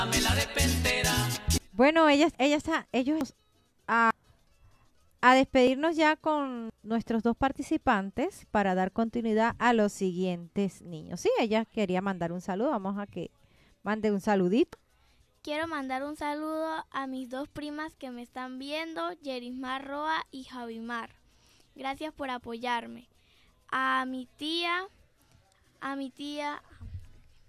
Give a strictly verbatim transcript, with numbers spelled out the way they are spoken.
Bueno, ellas, ellas, ellos a, a despedirnos ya con nuestros dos participantes para dar continuidad a los siguientes niños. Sí, ella quería mandar un saludo. Vamos a que mande un saludito. Quiero mandar un saludo a mis dos primas que me están viendo, Yerismar Roa y Javimar. Gracias por apoyarme. A mi tía, a mi tía